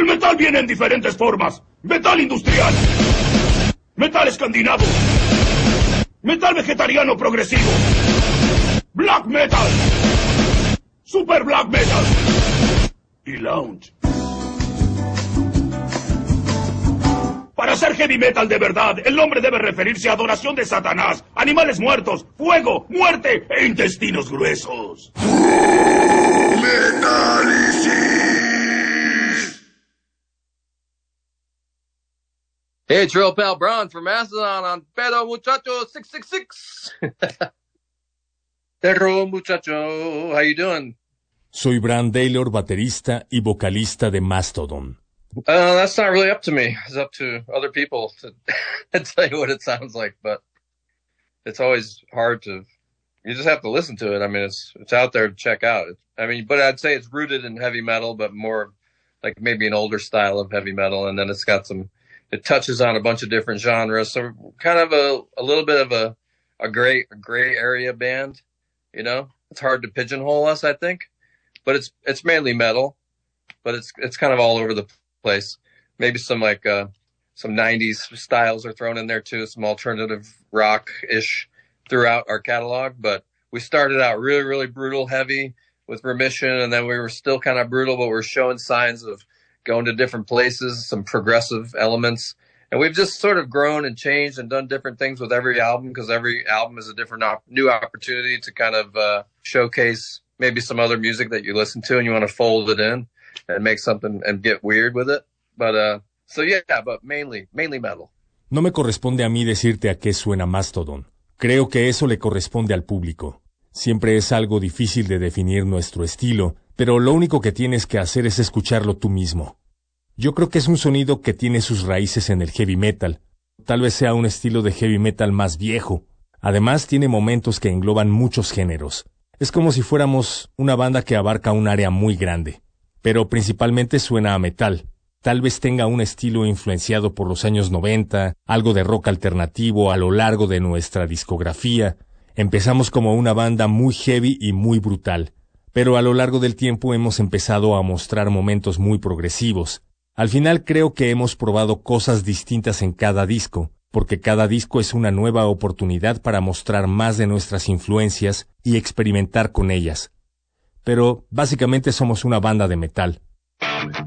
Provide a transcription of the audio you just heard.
El metal viene en diferentes formas. Metal industrial. Metal escandinavo. Metal vegetariano progresivo. Black metal. Super black metal. Y lounge. Para ser heavy metal de verdad, el nombre debe referirse a adoración de Satanás, animales muertos, fuego, muerte e intestinos gruesos. Hey, it's your old pal Braun from Mastodon on Pedo Muchacho 666. Perro Muchacho, how you doing? Soy Bran Taylor, baterista y vocalista de Mastodon. That's not really up to me. It's up to other people to tell you what it sounds like, but it's always hard to, you just have to listen to it. I mean, it's out there to check out. I mean, but I'd say it's rooted in heavy metal, but more like maybe an older style of heavy metal. And then it's got it touches on a bunch of different genres. So kind of a little bit of a gray area band, you know? It's hard to pigeonhole us, I think, but it's mainly metal, but it's kind of all over the place. Maybe some 90s styles are thrown in there too, some alternative rock-ish throughout our catalog. But we started out really, really brutal, heavy with Remission, and then we were still kind of brutal, but we're showing signs of going to different places, some progressive elements. And we've just sort of grown and changed and done different things with every album, because every album is a different new opportunity to kind of showcase maybe some other music that you listen to and you want to fold it in and make something and get weird with it. But so yeah, but mainly metal. No me corresponde a mí decirte a qué suena Mastodon. Creo que eso le corresponde al público. Siempre es algo difícil de definir nuestro estilo, pero lo único que tienes que hacer es escucharlo tú mismo. Yo creo que es un sonido que tiene sus raíces en el heavy metal. Tal vez sea un estilo de heavy metal más viejo. Además, tiene momentos que engloban muchos géneros. Es como si fuéramos una banda que abarca un área muy grande. Pero principalmente suena a metal. Tal vez tenga un estilo influenciado por los años 90, algo de rock alternativo a lo largo de nuestra discografía. Empezamos como una banda muy heavy y muy brutal, pero a lo largo del tiempo hemos empezado a mostrar momentos muy progresivos. Al final creo que hemos probado cosas distintas en cada disco, porque cada disco es una nueva oportunidad para mostrar más de nuestras influencias y experimentar con ellas. Pero básicamente somos una banda de metal.